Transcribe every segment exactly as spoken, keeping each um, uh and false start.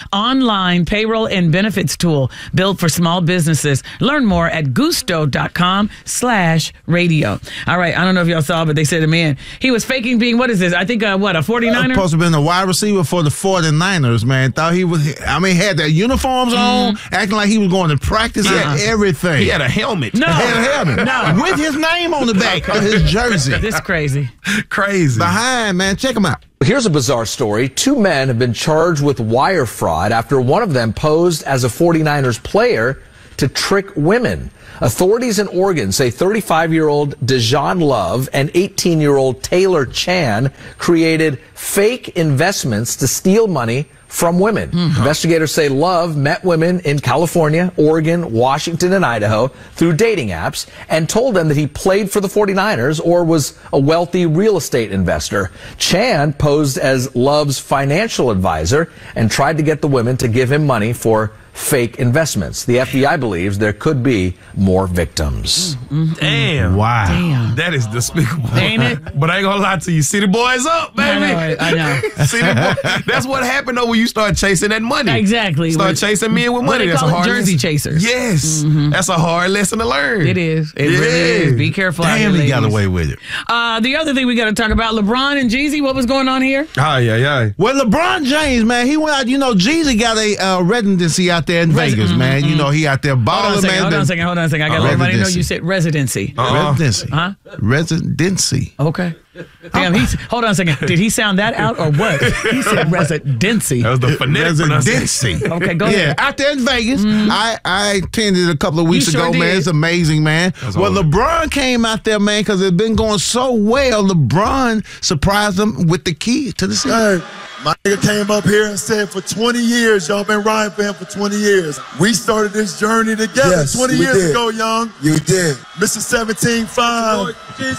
online payroll and benefits tool built for small businesses. Learn more at gusto.com slash radio. All right, I don't know if y'all saw, but they said, man, he was faking being, what is this? I think, uh, what, a forty-niner? Supposed to have been a wide receiver for the forty-niners, man. Thought he was, I mean, had their uniforms on, mm. acting like he was going to practice uh-huh. and everything. He had a helmet. No. He had a helmet. No. With his name on the back of his jersey. This is crazy. Crazy. Behind, man. Check him out. Here's a bizarre story. Two men have been charged with wire fraud after one of them posed as a forty-niners player to trick women. Authorities in Oregon say thirty-five-year-old Dejan Love and eighteen-year-old Taylor Chan created fake investments to steal money from women. Mm-hmm. Investigators say Love met women in California, Oregon, Washington, and Idaho through dating apps and told them that he played for the forty-niners or was a wealthy real estate investor. Chan posed as Love's financial advisor and tried to get the women to give him money for fake investments. The F B I believes there could be more victims. Mm-hmm. Damn. Wow. Damn. That is despicable. Ain't it? But I ain't gonna lie to you. City boys up, baby. I know. I know. City boy. That's what happened though when you start chasing that money. Exactly. Start With, chasing men with what money. they That's call a it, hard jersey lesson. chasers. Yes. Mm-hmm. That's a hard lesson to learn. It is. It yeah. really is. Be careful out Damn, here, he got ladies. away with it. Uh, the other thing we got to talk about, LeBron and Jeezy, what was going on here? Oh, yeah, yeah. Well, LeBron James, man, he went out, you know, Jeezy got a uh, residency out there in Resi- Vegas, mm-hmm. man. You know, he out there Hold on a balling, second. man. Hold on a second. Hold on a second. I got to Uh, let everybody know residency. you said residency. Uh-uh. Residency. Huh? Residency. Okay. Damn, he's, hold on a second. Did he sound that out or what? He said residency. That was the phonetic Residency. pronunciation. Okay, go yeah, ahead. out there in Vegas. Mm-hmm. I, I attended a couple of weeks You sure ago, man. did. It's amazing, man. That's well, all. LeBron came out there, man, because it's been going so well. LeBron surprised him with the key to the city. Hey, my nigga came up here and said for twenty years, y'all been riding for him for twenty years. We started this journey together Yes, twenty we years did. ago, young. You did. Mister seventeen five.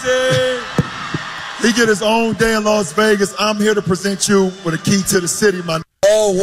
He get his own day in Las Vegas. I'm here to present you with a key to the city, my Oh,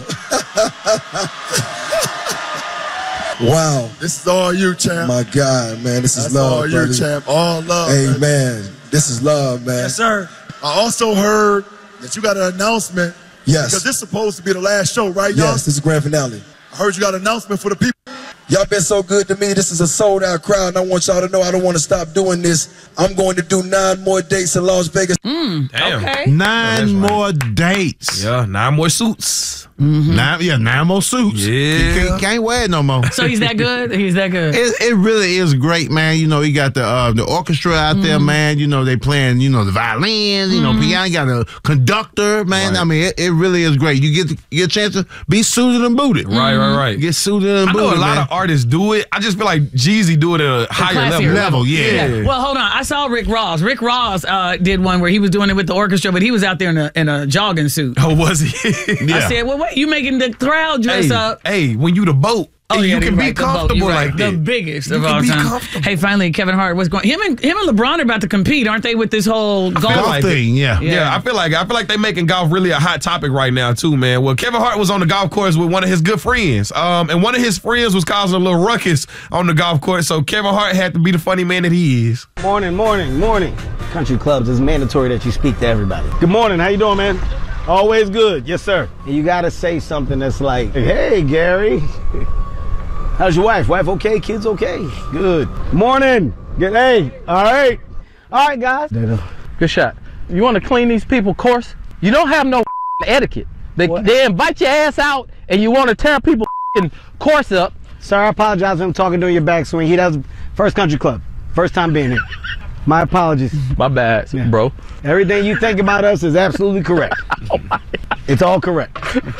wow. Wow. This is all you, champ. My God, man. This is That's love, all you, brother. champ. All love. Hey, baby. man. This is love, man. Yes, sir. I also heard that you got an announcement. Yes. Because this is supposed to be the last show, right, y'all? Yes, this is grand finale. I heard you got an announcement for the people. Y'all been so good to me. This is a sold-out crowd, and I want y'all to know I don't want to stop doing this. I'm going to do nine more dates in Las Vegas. Damn. Okay. Nine Oh, that's right. more dates. Yeah, nine more suits. Mm-hmm. Nine, yeah, nine more suits. Yeah. He can't, can't wear it no more. So he's that good? He's that good. It, it really is great, man. You know, he got the uh, the orchestra out there, Mm-hmm. man. You know, they playing, you know, the violins, you know, piano, got a conductor, man. Right. I mean, it, it really is great. You get to, you get a chance to be suited and booted. Right, right, right. Get suited and I booted, know a lot man. of artists do it. I just feel like Jeezy do it at a higher classier level. level, yeah. Well, hold on. I saw Rick Ross. Rick Ross uh, did one where he was doing it with the orchestra, but he was out there in a, in a jogging suit. Oh, was he? Yeah. I said, well, wait, you making the crowd dress hey, up. hey, when you the boat, Oh, hey, yeah, you can you're be right, the boat, comfortable you're right. like the that. biggest You of can all be time. comfortable. Hey, finally, Kevin Hart, what's going? Him and him and LeBron are about to compete, aren't they? With this whole golf feel like thing, yeah. Yeah. Yeah. I feel like I feel like they making golf really a hot topic right now too, man. Well, Kevin Hart was on the golf course with one of his good friends, um, and one of his friends was causing a little ruckus on the golf course. So Kevin Hart had to be the funny man that he is. Morning, morning, morning. Country clubs, it's mandatory that you speak to everybody. Good morning, how you doing, man? Always good, yes, sir. And you gotta say something that's like, hey, Gary. How's your wife? Wife okay? Kids okay? Good. Morning. Good. Hey. All right. All right, guys. Good shot. You want to clean these people course? You don't have no etiquette. They, they invite your ass out and you want to tear people course up. Sir, I apologize for him talking during your backswing. He does First Country Club. First time being here. My apologies. My bad, yeah. Bro. Everything you think about us is absolutely correct. Oh my. It's all correct.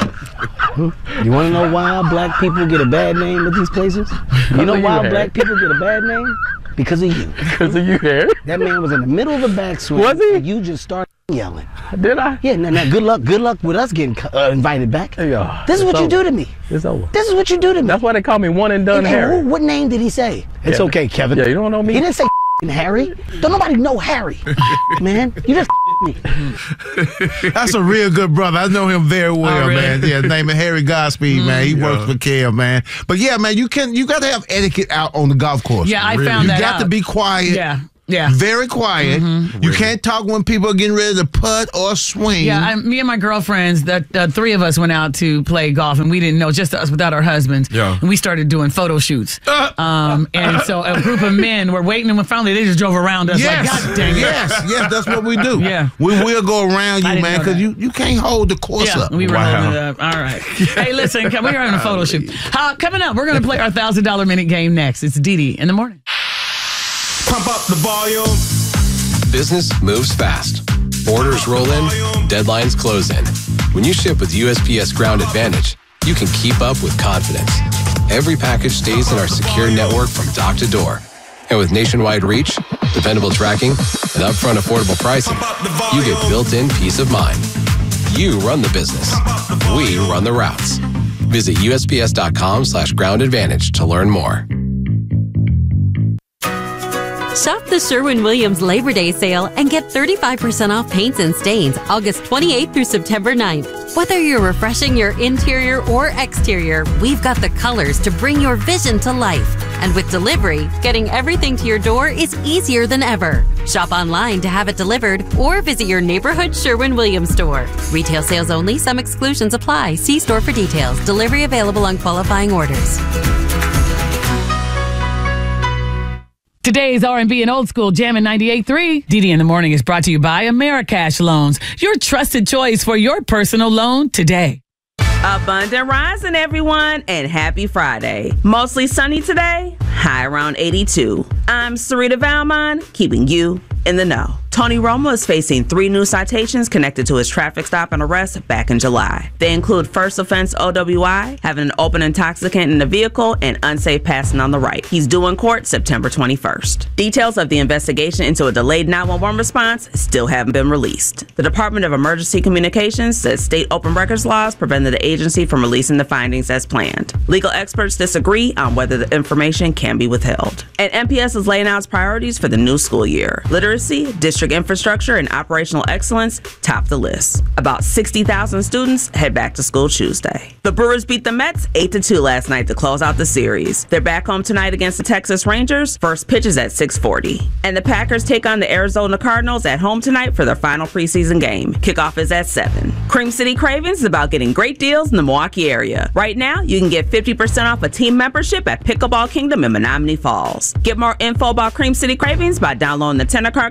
You want to know why black people get a bad name at these places? You know why black people get a bad name? Because of you. Because of you, Harry? That man was in the middle of the backswing. Was he? And you just started yelling. Did I? Yeah, now, now good luck. Good luck with us getting uh, invited back. Yeah, this is what you do to me. It's over. This is what you do to me. That's why they call me one and done, and, Harry. And who, what name did he say? It's yeah. okay, Kevin. Yeah, you don't know me. He didn't say Harry. Don't nobody know Harry. Man, you just me. That's a real good brother. I know him very well, oh, really? man. Yeah, his name is Harry Godspeed, mm, man. He yeah. works for Kev, man. But yeah, man, you can you got to have etiquette out on the golf course. Yeah, I really. found you that got out. to be quiet. Yeah. Yeah. Very quiet. Mm-hmm. You can't talk when people are getting ready to putt or swing. Yeah, I, me and my girlfriends, the, the three of us went out to play golf, and we didn't know, just us without our husbands. Yeah. And we started doing photo shoots. Um, and so a group of men were waiting, and finally they just drove around us Yes. like, God dang it. Yes, yes, that's what we do. Yeah. We will go around I you, didn't man, know because that. you, you can't hold the course Yeah, up. we were Wow. holding it up. All right. Hey, listen, we're having a photo shoot. Uh, coming up, we're going to play our one thousand dollars minute game next. It's Dee Dee in the morning. Pump up the volume. Business moves fast. Orders roll in, deadlines close in. When you ship with U S P S Ground Advantage, you can keep up with confidence. Every package stays in our secure network from dock to door. And with nationwide reach, dependable tracking, and upfront affordable pricing, you get built-in peace of mind. You run the business. We run the routes. Visit U S P S dot com slash ground advantage to learn more. Shop the Sherwin-Williams Labor Day sale and get thirty-five percent off paints and stains August twenty-eighth through September ninth. Whether you're refreshing your interior or exterior, we've got the colors to bring your vision to life. And with delivery, getting everything to your door is easier than ever. Shop online to have it delivered or visit your neighborhood Sherwin-Williams store. Retail sales only. Some exclusions apply. See store for details. Delivery available on qualifying orders. Today's R and B and old school Jammin' ninety-eight point three. Dee Dee in the morning is brought to you by Americash Loans, your trusted choice for your personal loan today. Abundant rising, everyone, and happy Friday. Mostly sunny today, high around eighty-two. I'm Sarita Valmon, keeping you in the know. Tony Romo is facing three new citations connected to his traffic stop and arrest back in July. They include first offense O W I, having an open intoxicant in the vehicle, and unsafe passing on the right. He's due in court September twenty-first. Details of the investigation into a delayed nine one one response still haven't been released. The Department of Emergency Communications says state open records laws prevented the agency from releasing the findings as planned. Legal experts disagree on whether the information can be withheld. And N P S is laying out its priorities for the new school year. Literacy, district infrastructure, and operational excellence top the list. About sixty thousand students head back to school Tuesday. The Brewers beat the Mets eight to two last night to close out the series. They're back home tonight against the Texas Rangers. First pitch is at six forty. And the Packers take on the Arizona Cardinals at home tonight for their final preseason game. Kickoff is at seven. Cream City Cravings is about getting great deals in the Milwaukee area. Right now, you can get fifty percent off a team membership at Pickleball Kingdom in Menominee Falls. Get more info about Cream City Cravings by downloading the Tenor Card